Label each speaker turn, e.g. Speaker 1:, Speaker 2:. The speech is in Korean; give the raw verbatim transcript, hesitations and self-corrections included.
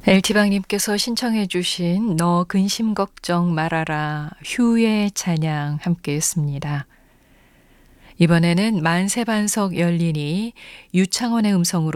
Speaker 1: 엘티방님께서 신청해 주신 너 근심 걱정 말아라 휴의 찬양 함께 했습니다. 이번에는 만세반석 열리니 유창원의 음성으로